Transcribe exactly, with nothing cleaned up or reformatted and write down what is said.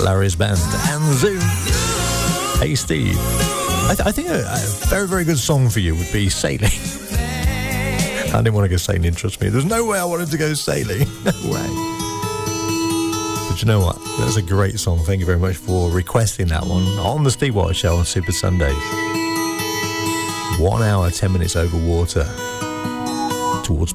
Larry's Band and Zoom. Hey Steve, I, th- I think a, a very very good song for you would be Sailing. I didn't want to go sailing, trust me. There's no way I wanted to go sailing. No way. But you know what? That's a great song. Thank you very much for requesting that one on the Steve Watt Show on Super Sundays. One hour, ten minutes over water towards